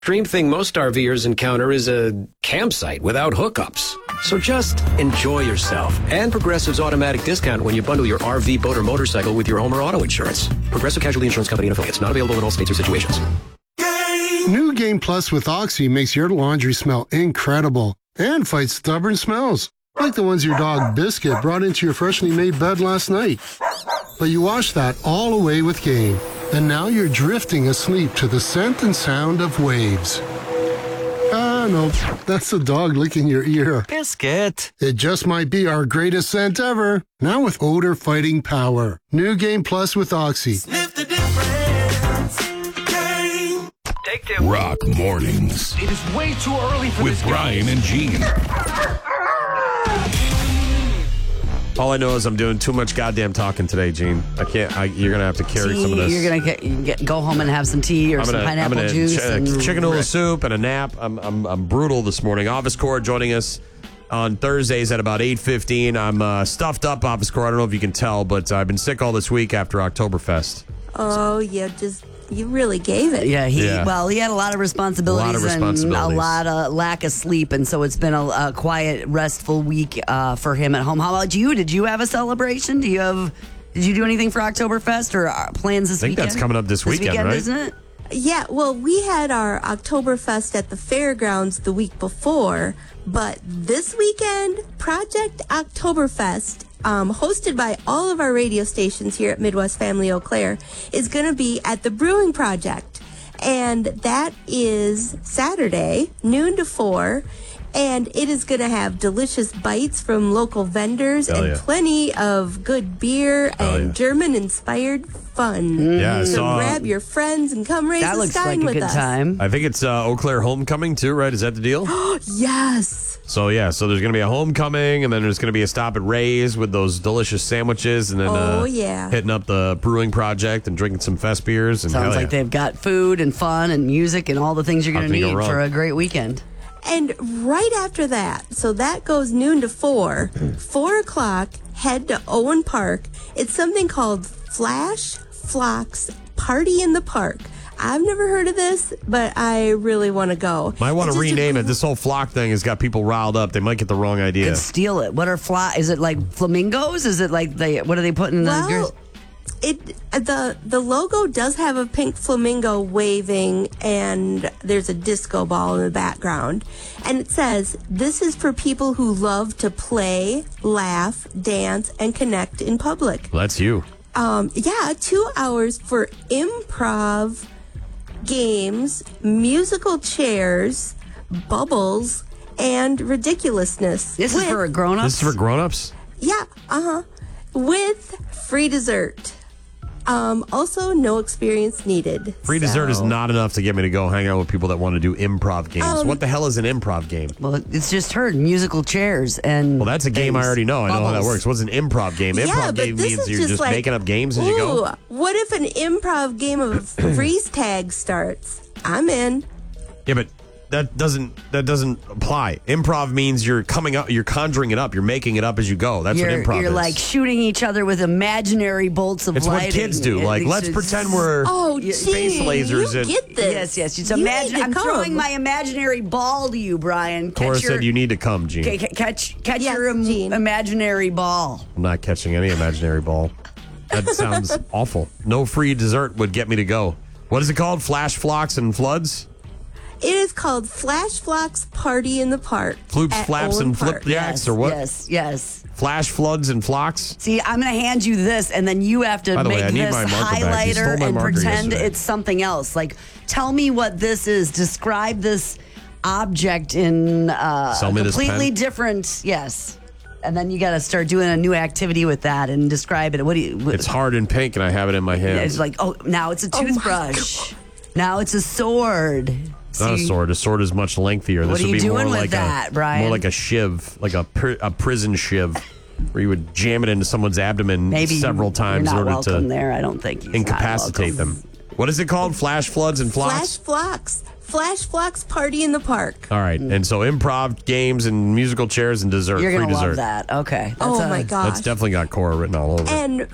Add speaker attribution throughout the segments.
Speaker 1: Dream thing most RVers encounter is a campsite without hookups. So just enjoy yourself and Progressive's automatic discount when you bundle your RV, boat, or motorcycle with your home or auto insurance. Progressive Casualty Insurance Company and affiliates. Not available in all states or situations.
Speaker 2: New Game Plus with Oxy makes your laundry smell incredible and fights stubborn smells, like the ones your dog Biscuit brought into your freshly made bed last night. But you wash that all away with Game, and now you're drifting asleep to the scent and sound of waves. Ah, no, that's the dog licking your ear.
Speaker 3: Biscuit.
Speaker 2: It just might be our greatest scent ever, now with odor-fighting power. New Game Plus with Oxy.
Speaker 4: Sniff the difference. Game.
Speaker 1: Take two.
Speaker 5: Rock Mornings
Speaker 3: It is way too early for
Speaker 5: with
Speaker 3: this game.
Speaker 5: Brian and Gene.
Speaker 6: All I know is I'm doing too much goddamn talking today, Gene. I can't. You're gonna have to carry some of this.
Speaker 7: You're gonna go home and have some tea or some pineapple juice.
Speaker 6: Chicken noodle soup and a nap. I'm brutal this morning. Office Core joining us on Thursdays at about 8:15. I'm stuffed up, Office Core. I don't know if you can tell, but I've been sick all this week after Oktoberfest.
Speaker 8: Oh, you really gave it.
Speaker 7: Yeah, he had a lot of responsibilities, and a lot of lack of sleep, and so it's been a quiet, restful week for him at home. How about you? Did you have a celebration? Did you do anything for Oktoberfest or plans this weekend?
Speaker 6: I think that's coming up this weekend, right?
Speaker 7: Isn't it?
Speaker 8: Yeah, well, we had our Oktoberfest at the fairgrounds the week before, but this weekend, Project Oktoberfest, hosted by all of our radio stations here at Midwest Family Eau Claire, is going to be at the Brewing Project. And that is Saturday, noon to 4. And it is going to have delicious bites from local vendors and plenty of good beer and German-inspired fun.
Speaker 6: Yeah,
Speaker 8: so grab your friends and come raise the stein with us.
Speaker 7: That looks like a good time.
Speaker 6: I think it's Eau Claire Homecoming too, right? Is that the deal?
Speaker 8: Yes.
Speaker 6: So there's going to be a homecoming, and then there's going to be a stop at Ray's with those delicious sandwiches, and then hitting up the Brewing Project and drinking some fest beers. And
Speaker 7: sounds like they've got food and fun and music and all the things you're going to need for a great weekend.
Speaker 8: And right after that, so that goes noon to 4, 4 o'clock, head to Owen Park. It's something called Flash Flock's Party in the Park. I've never heard of this, but I really want to go.
Speaker 6: Might want to rename it. This whole flock thing has got people riled up. They might get the wrong idea.
Speaker 7: Could steal it. What are Is it like flamingos? Is it like what are they putting in the...
Speaker 8: The logo does have a pink flamingo waving, and there's a disco ball in the background. And it says, "This is for people who love to play, laugh, dance, and connect in public."
Speaker 6: Well, that's you.
Speaker 8: 2 hours for improv, games, musical chairs, bubbles, and ridiculousness.
Speaker 7: This is for grown-ups?
Speaker 6: This is for grown-ups?
Speaker 8: Yeah, with free dessert. Also, no experience needed.
Speaker 6: Free dessert is not enough to get me to go hang out with people that want to do improv games. What the hell is an improv game?
Speaker 7: Well, it's just heard musical chairs and...
Speaker 6: Well, that's a game I already know. I know how that works. What's an improv game?
Speaker 8: Yeah,
Speaker 6: improv game means you're just making up games as you go.
Speaker 8: What if an improv game of freeze tag starts? I'm in.
Speaker 6: Yeah, but that doesn't apply. Improv means you're coming up, you're conjuring it up, you're making it up as you go. That's what improv is.
Speaker 7: You're like shooting each other with imaginary bolts of lighting.
Speaker 6: It's what kids do. Like, let's pretend we're space lasers.
Speaker 8: You get this.
Speaker 7: Yes. Just imagine. I'm throwing my imaginary ball to you, Brian.
Speaker 6: Cora said you need to come, Gene.
Speaker 7: Okay, catch your imaginary ball.
Speaker 6: I'm not catching any imaginary ball. That sounds awful. No free dessert would get me to go. What is it called? Flash Flocks and Floods?
Speaker 8: It is called Flash Flock's Party in the Park.
Speaker 6: Floops, flaps, and flip-jacks, or what?
Speaker 7: Yes.
Speaker 6: Flash Floods and Flocks?
Speaker 7: See, I'm going to hand you this, and then you have to make this highlighter and pretend it's something else. Like, tell me what this is. Describe this object in completely different... Yes. And then you got to start doing a new activity with that and describe it.
Speaker 6: It's hard and pink, and I have it in my hand.
Speaker 7: It's like, now it's a toothbrush. Now it's a sword.
Speaker 6: It's not a sword. A sword is much lengthier.
Speaker 7: What
Speaker 6: this
Speaker 7: are you
Speaker 6: would be
Speaker 7: doing
Speaker 6: more
Speaker 7: with
Speaker 6: like
Speaker 7: that, Brian?
Speaker 6: More like a shiv, like a prison shiv, where you would jam it into someone's abdomen several times in order to
Speaker 7: there. I don't think
Speaker 6: incapacitate them. What is it called? Flash Floods and Flocks?
Speaker 8: Flash Flock's Party in the Park.
Speaker 6: All right. And so improv games and musical chairs and dessert.
Speaker 7: You're
Speaker 6: going to
Speaker 7: love that. Okay.
Speaker 8: My gosh.
Speaker 6: That's definitely got Cora written all over it.
Speaker 8: And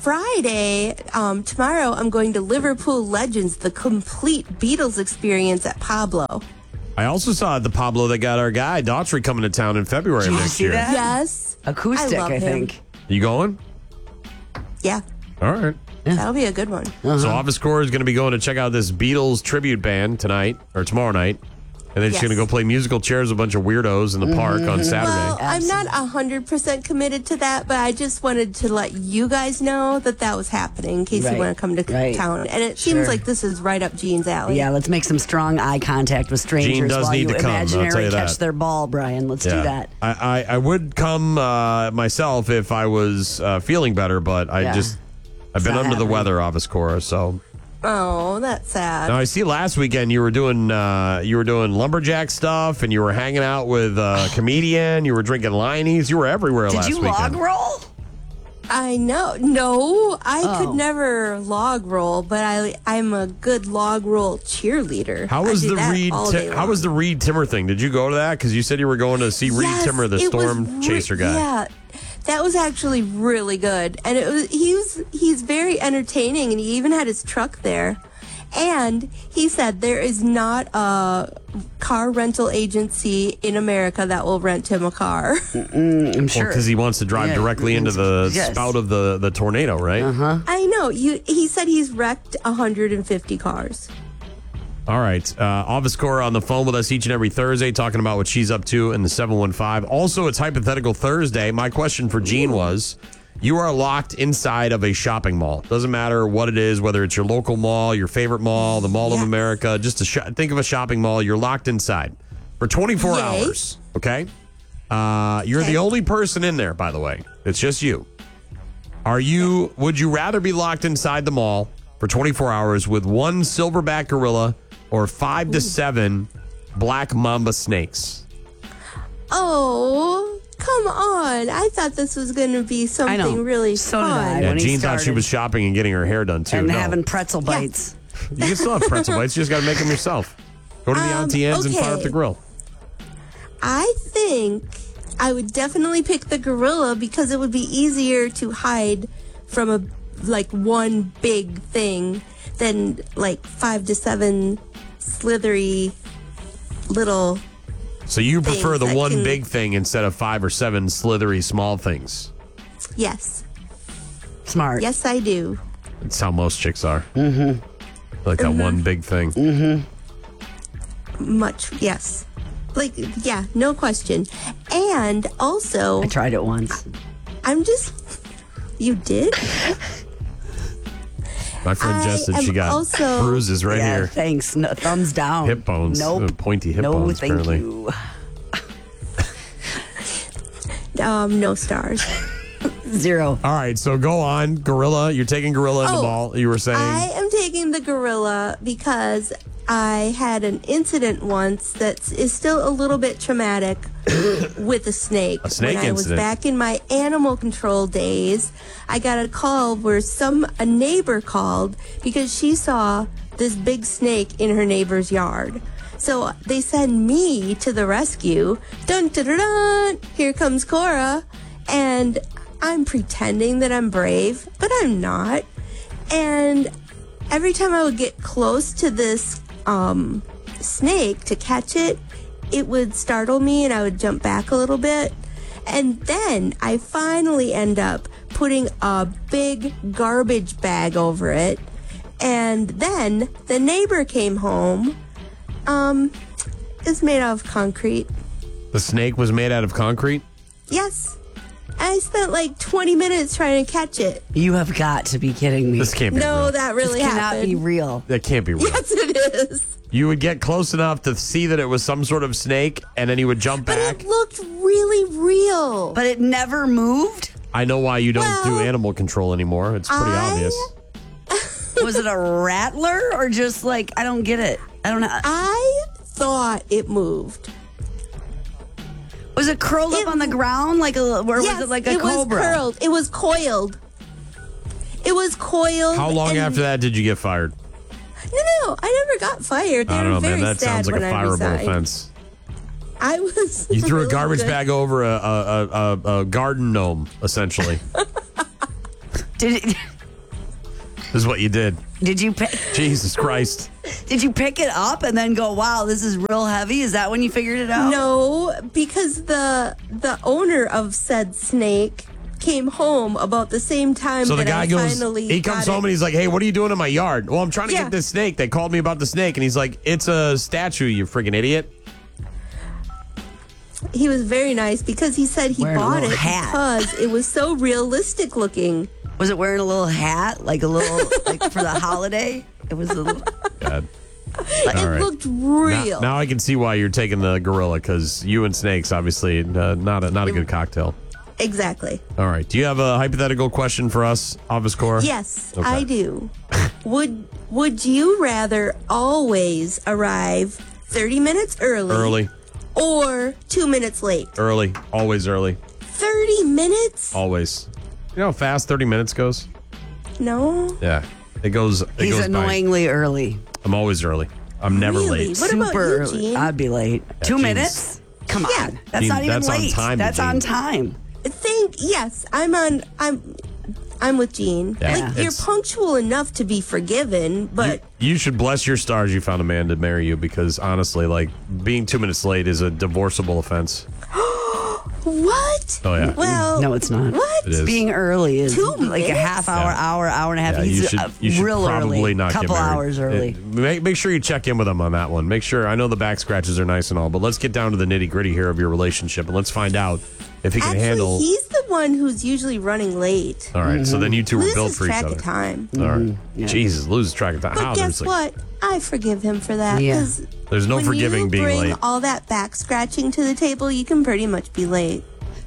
Speaker 8: Friday, tomorrow, I'm going to Liverpool Legends, the complete Beatles experience at Pablo.
Speaker 6: I also saw at the Pablo they got our guy Daughtry coming to town in February of next year.
Speaker 7: That?
Speaker 8: Yes.
Speaker 7: Acoustic, I think.
Speaker 6: You going?
Speaker 8: Yeah.
Speaker 6: All right.
Speaker 8: That'll be a good one.
Speaker 6: So Office Core is going to be going to check out this Beatles tribute band tonight or tomorrow night. And then she's going to go play musical chairs with a bunch of weirdos in the park on Saturday.
Speaker 8: Well, I'm not 100% committed to that, but I just wanted to let you guys know that was happening in case you want to come to town. And it seems like this is right up Jean's alley.
Speaker 7: Yeah, let's make some strong eye contact with strangers
Speaker 6: Jean does
Speaker 7: while
Speaker 6: need
Speaker 7: you
Speaker 6: to come, I'll tell
Speaker 7: imaginary
Speaker 6: you
Speaker 7: catch
Speaker 6: that.
Speaker 7: their ball, Brian. Let's do that.
Speaker 6: I would come myself if I was feeling better, but I've been under the weather, Office Core, so...
Speaker 8: Oh, that's sad.
Speaker 6: Now I see last weekend you were doing lumberjack stuff and you were hanging out with a comedian. You were drinking Liney's. You were everywhere last weekend.
Speaker 7: Did you log roll?
Speaker 8: I know. No, I could never log roll, but I'm a good log roll cheerleader.
Speaker 6: How was the Reed Timmer thing? Did you go to that? Because you said you were going to see Reed Timmer, the storm chaser guy.
Speaker 8: Yeah. That was actually really good, and he's very entertaining, and he even had his truck there. And he said there is not a car rental agency in America that will rent him a car.
Speaker 7: I'm sure.
Speaker 6: Because he wants to drive directly into the spout of the tornado, right?
Speaker 8: I know. He said he's wrecked 150 cars.
Speaker 6: All right. Office Core on the phone with us each and every Thursday talking about what she's up to in the 715. Also, it's Hypothetical Thursday. My question for Jean was, you are locked inside of a shopping mall. Doesn't matter what it is, whether it's your local mall, your favorite mall, the Mall of America, just think of a shopping mall. You're locked inside for 24 hours, okay? You're the only person in there, by the way. It's just you. Would you rather be locked inside the mall for 24 hours with one silverback gorilla or 5 to 7 black mamba snakes?
Speaker 8: Oh, come on. I thought this was going to be something really fun.
Speaker 6: Yeah, Jean thought she was shopping and getting her hair done, too.
Speaker 7: And having pretzel bites.
Speaker 6: You can still have pretzel bites. You just got to make them yourself. Go to the Auntie Anne's and fire up the grill.
Speaker 8: I think I would definitely pick the gorilla because it would be easier to hide from one big thing than 5 to 7 slithery little.
Speaker 6: So you prefer the one big thing instead of 5 or 7 slithery small things?
Speaker 8: Yes.
Speaker 7: Smart.
Speaker 8: Yes, I do.
Speaker 6: That's how most chicks are. Mm-hmm. Like that one big thing.
Speaker 8: Mm-hmm. Yes. No question. And also,
Speaker 7: I tried it once.
Speaker 8: You did?
Speaker 6: My friend Jess said she got bruises right here.
Speaker 7: Thanks. No, thumbs down.
Speaker 6: Hip bones.
Speaker 7: Nope.
Speaker 6: Pointy hip bones,
Speaker 7: thank
Speaker 6: apparently.
Speaker 7: You.
Speaker 8: No stars.
Speaker 7: 0.
Speaker 6: All right, so go on. Gorilla. You're taking gorilla in the mall, you were saying?
Speaker 8: I am taking the gorilla because I had an incident once that is still a little bit traumatic with a snake.
Speaker 6: A snake
Speaker 8: when I was
Speaker 6: incident.
Speaker 8: back in my animal control days, I got a call where a neighbor called because she saw this big snake in her neighbor's yard. So they send me to the rescue. Dun, dun, dun, dun. Here comes Cora. And I'm pretending that I'm brave, but I'm not. And every time I would get close to this snake to catch it, it would startle me and I would jump back a little bit. And then I finally end up putting a big garbage bag over it. And then the neighbor came home. It's made out of concrete.
Speaker 6: The snake was made out of concrete?
Speaker 8: Yes. I spent 20 minutes trying to catch it.
Speaker 7: You have got to be kidding me.
Speaker 6: This can't be real.
Speaker 8: No, that really
Speaker 7: this
Speaker 8: happened.
Speaker 7: cannot be real.
Speaker 6: That can't be real.
Speaker 8: Yes, it is.
Speaker 6: You would get close enough to see that it was some sort of snake, and then you would jump back.
Speaker 8: But it looked really real.
Speaker 7: But it never moved?
Speaker 6: I know why you don't do animal control anymore. It's pretty obvious.
Speaker 7: Was it a rattler or just I don't get it. I don't know.
Speaker 8: I thought it moved.
Speaker 7: Was it curled up on the ground
Speaker 8: yes,
Speaker 7: was it like a cobra?
Speaker 8: It was curled. It was coiled. It was coiled.
Speaker 6: How long after that did you get fired?
Speaker 8: No, I never got fired. They
Speaker 6: I don't know,
Speaker 8: were very
Speaker 6: man. That
Speaker 8: sad
Speaker 6: sounds like a
Speaker 8: when I
Speaker 6: fireable
Speaker 8: resigned.
Speaker 6: offense.
Speaker 8: I was.
Speaker 6: You threw
Speaker 8: really
Speaker 6: a garbage
Speaker 8: good.
Speaker 6: bag over a garden gnome, essentially.
Speaker 7: Did
Speaker 6: This is what you did.
Speaker 7: Did you pick?
Speaker 6: Jesus Christ.
Speaker 7: Did you pick it up and then go, wow, this is real heavy? Is that when you figured it out?
Speaker 8: No, because the owner of said snake came home about the same time
Speaker 6: so the
Speaker 8: that
Speaker 6: guy
Speaker 8: I
Speaker 6: goes,
Speaker 8: finally
Speaker 6: he comes home and he's like, hey, what are you doing in my yard? Well, I'm trying to get this snake. They called me about the snake. And he's like, it's a statue, you freaking idiot.
Speaker 8: He was very nice because he said he bought it because it was so realistic looking.
Speaker 7: Was it wearing a little hat, like a little, like for the holiday? It was a little.
Speaker 6: God.
Speaker 8: It looked real.
Speaker 6: Now I can see why you're taking the gorilla, because you and snakes, obviously, not a good cocktail.
Speaker 8: Exactly.
Speaker 6: All right. Do you have a hypothetical question for us, Avascore?
Speaker 8: Yes, okay. I do. Would you rather always arrive 30 minutes early? Or 2 minutes late?
Speaker 6: Early. Always early.
Speaker 8: 30 minutes?
Speaker 6: Always. You know how fast 30 minutes goes?
Speaker 8: No.
Speaker 6: Yeah. It goes.
Speaker 7: He's annoyingly early.
Speaker 6: I'm always early. I'm never late.
Speaker 8: What about you,
Speaker 7: early.
Speaker 8: Gene?
Speaker 7: I'd be late.
Speaker 6: Yeah,
Speaker 7: 2 minutes? Come on. That's
Speaker 6: Gene,
Speaker 7: not even
Speaker 6: that's
Speaker 7: late.
Speaker 6: on time,
Speaker 7: That's
Speaker 6: Gene.
Speaker 7: on time.
Speaker 8: I'm with Gene.
Speaker 6: Yeah.
Speaker 8: Like, you're punctual enough to be forgiven, but
Speaker 6: you should bless your stars you found a man to marry you, because honestly, like, being 2 minutes late is a divorceable offense.
Speaker 8: What?
Speaker 6: Oh, yeah.
Speaker 8: Well,
Speaker 7: no, it's not.
Speaker 8: What?
Speaker 6: It is.
Speaker 7: Being early is
Speaker 8: 2
Speaker 7: like a
Speaker 8: minutes?
Speaker 7: half hour, hour and a half.
Speaker 6: Yeah,
Speaker 7: He's
Speaker 6: you should
Speaker 7: real
Speaker 6: probably
Speaker 7: early.
Speaker 6: not
Speaker 7: couple
Speaker 6: get married.
Speaker 7: hours early.
Speaker 6: Make sure you check in with him on that one. Make sure. I know the back scratches are nice and all, but let's get down to the nitty gritty here of your relationship, and let's find out if he can handle.
Speaker 8: He's the one who's usually running late.
Speaker 6: All right, so then you two were built
Speaker 8: Loses
Speaker 6: for each
Speaker 8: track
Speaker 6: other.
Speaker 8: of time.
Speaker 6: All right, Jesus, loses track of time.
Speaker 8: But
Speaker 6: How?
Speaker 8: guess what? I forgive him for that.
Speaker 7: Yeah.
Speaker 8: 'Cause
Speaker 6: There's no
Speaker 8: when
Speaker 6: forgiving
Speaker 8: you
Speaker 6: being
Speaker 8: bring
Speaker 6: late.
Speaker 8: all that back scratching to the table, you can pretty much be late.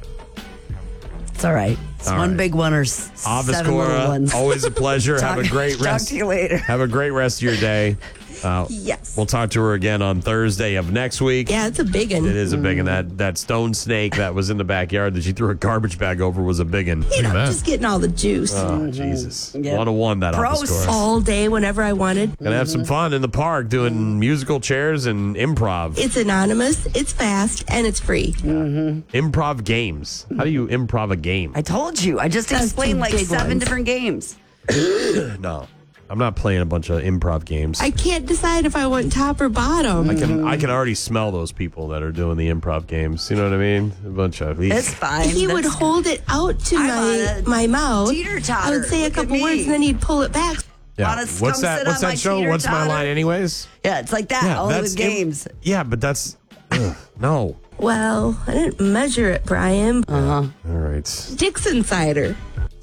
Speaker 7: It's all right. It's
Speaker 6: All
Speaker 7: one
Speaker 6: right.
Speaker 7: big one or 7 little
Speaker 6: Avascore,
Speaker 7: ones.
Speaker 6: always a pleasure. Have a great rest.
Speaker 7: Talk to you later.
Speaker 6: Have a great rest of your day.
Speaker 8: Yes.
Speaker 6: We'll talk to her again on Thursday of next week.
Speaker 8: Yeah, it's a big one.
Speaker 6: It is a big one. That stone snake that was in the backyard that she threw a garbage bag over was a big one.
Speaker 8: You know, just getting all the juice.
Speaker 6: Oh, Jesus.
Speaker 7: Yep.
Speaker 6: 101 that
Speaker 7: Gross.
Speaker 6: Avascore.
Speaker 8: All day, whenever I wanted.
Speaker 6: Gonna have some fun in the park doing musical chairs and improv.
Speaker 8: It's anonymous, it's fast, and it's free.
Speaker 6: Improv games. How do you improv a game?
Speaker 7: I told you. I just
Speaker 8: That's
Speaker 7: explained
Speaker 8: two
Speaker 7: like
Speaker 8: big
Speaker 7: 7
Speaker 8: ones.
Speaker 7: different games.
Speaker 6: No. I'm not playing a bunch of improv games.
Speaker 8: I can't decide if I want top or bottom.
Speaker 6: I can already smell those people that are doing the improv games. You know what I mean? A bunch of
Speaker 7: It's fine.
Speaker 8: He would hold it out to
Speaker 7: I'm
Speaker 8: my mouth.
Speaker 7: teeter-totter.
Speaker 8: I would say a
Speaker 7: Look at
Speaker 8: couple
Speaker 7: me.
Speaker 8: words and then he'd pull it back.
Speaker 6: Yeah.
Speaker 7: Wanna
Speaker 6: What's
Speaker 7: come
Speaker 6: that?
Speaker 7: sit
Speaker 6: What's
Speaker 7: on my
Speaker 6: that show? What's my
Speaker 7: teeter-totter?
Speaker 6: line, anyways?
Speaker 7: Yeah, it's like that. All
Speaker 6: that's
Speaker 7: the games.
Speaker 6: Yeah, but that's no.
Speaker 8: Well, I didn't measure it, Brian.
Speaker 6: All right.
Speaker 8: Dixon cider.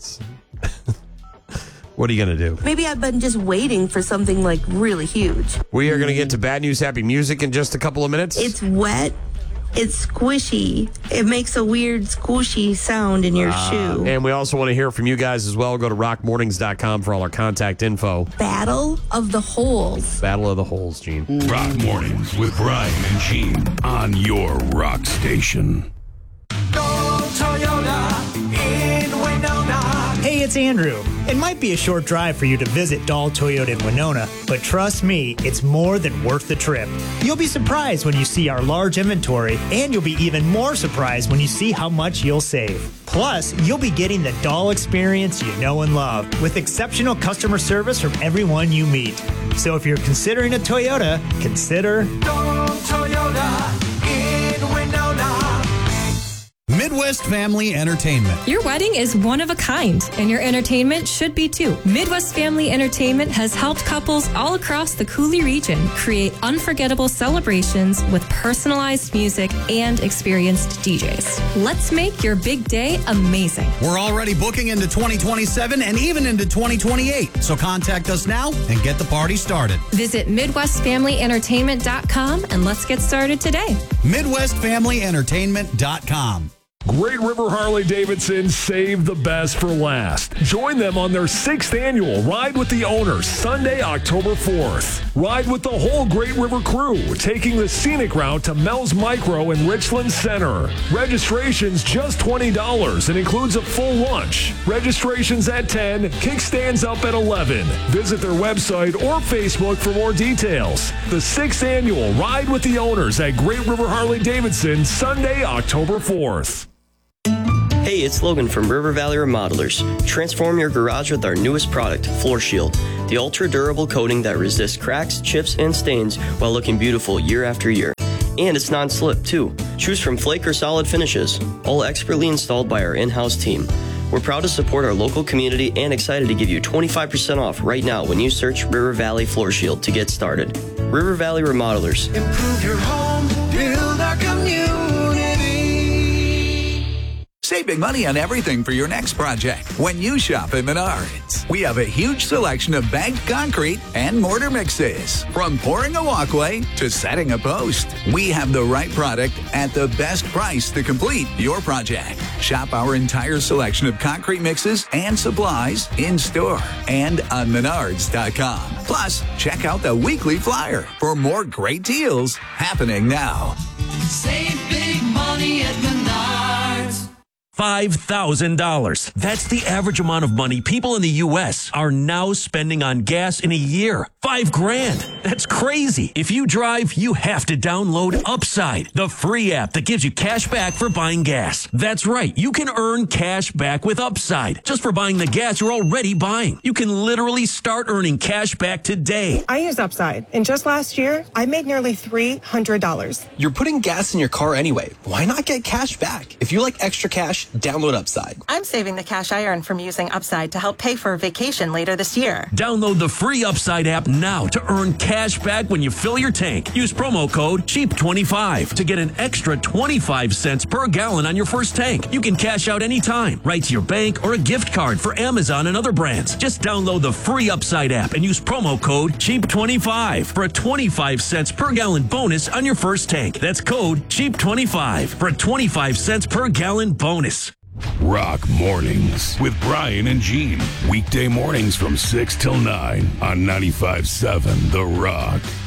Speaker 6: What are you gonna do?
Speaker 8: Maybe I've been just waiting for something like really huge.
Speaker 6: We are gonna get to bad news, happy music in just a couple of minutes.
Speaker 8: It's wet. It's squishy. It makes a weird squishy sound in your shoe.
Speaker 6: And we also want to hear from you guys as well. Go to rockmornings.com for all our contact info.
Speaker 8: Battle of the Holes.
Speaker 6: Battle of the Holes, Gene.
Speaker 5: Rock Mornings with Brian and Gene on your rock station.
Speaker 4: Go Toyota in Winona.
Speaker 3: Hey, it's Andrew. It might be a short drive for you to visit Dahl Toyota in Winona, but trust me, it's more than worth the trip. You'll be surprised when you see our large inventory, and you'll be even more surprised when you see how much you'll save. Plus, you'll be getting the Dahl experience you know and love, with exceptional customer service from everyone you meet. So if you're considering a Toyota, consider
Speaker 4: Go Toyota in Winona.
Speaker 9: Midwest Family Entertainment.
Speaker 10: Your wedding is one of a kind, and your entertainment should be too. Midwest Family Entertainment has helped couples all across the Cooley region create unforgettable celebrations with personalized music and experienced DJs. Let's make your big day amazing.
Speaker 9: We're already booking into 2027 and even into 2028. So contact us now and get the party started.
Speaker 10: Visit MidwestFamilyEntertainment.com and let's get started today.
Speaker 9: MidwestFamilyEntertainment.com.
Speaker 11: Great River Harley-Davidson saved the best for last. Join them on their 6th annual Ride with the Owners, Sunday, October 4th. Ride with the whole Great River crew, taking the scenic route to Mel's Micro in Richland Center. Registration's just $20 and includes a full lunch. Registration's at 10, kickstands up at 11. Visit their website or Facebook for more details. The 6th annual Ride with the Owners at Great River Harley-Davidson, Sunday, October 4th.
Speaker 12: Hey, it's Logan from River Valley Remodelers. Transform your garage with our newest product, Floor Shield. The ultra-durable coating that resists cracks, chips, and stains while looking beautiful year after year. And it's non-slip, too. Choose from flake or solid finishes, all expertly installed by our in-house team. We're proud to support our local community and excited to give you 25% off right now when you search River Valley Floor Shield to get started. River Valley Remodelers.
Speaker 4: Improve your home, build our community.
Speaker 13: Save big money on everything for your next project when you shop at Menards. We have a huge selection of bagged concrete and mortar mixes. From pouring a walkway to setting a post, we have the right product at the best price to complete your project. Shop our entire selection of concrete mixes and supplies in store and on Menards.com. Plus, check out the weekly flyer for more great deals happening now.
Speaker 4: Save big money at Menards.
Speaker 14: $5,000. That's the average amount of money people in the U.S. are now spending on gas in a year. $5,000. That's crazy. If you drive, you have to download Upside, the free app that gives you cash back for buying gas. That's right. You can earn cash back with Upside just for buying the gas you're already buying. You can literally start earning cash back today.
Speaker 15: I use Upside, and just last year, I made nearly $300.
Speaker 16: You're putting gas in your car anyway. Why not get cash back? If you like extra cash, download Upside.
Speaker 15: I'm saving the cash I earn from using Upside to help pay for a vacation later this year.
Speaker 14: Download the free Upside app now to earn cash back when you fill your tank. Use promo code CHEAP25 to get an extra 25 cents per gallon on your first tank. You can cash out anytime, right to your bank or a gift card for Amazon and other brands. Just download the free Upside app and use promo code CHEAP25 for a 25 cents per gallon bonus on your first tank. That's code CHEAP25 for a 25 cents per gallon bonus.
Speaker 5: Rock Mornings with Brian and Gene. Weekday mornings from 6 till 9 on 95.7 The Rock.